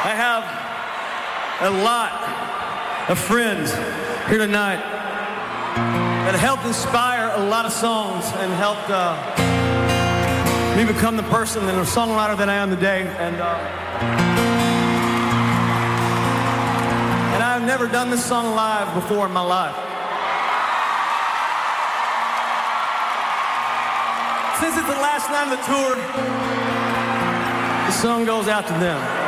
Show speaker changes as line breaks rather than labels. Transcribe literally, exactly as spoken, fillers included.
I have a lot of friends here tonight that helped inspire a lot of songs and helped uh, me become the person and the songwriter that I am today. And uh, and I've never done this song live before in my life. Since it's the last night of the tour, the song goes out to them.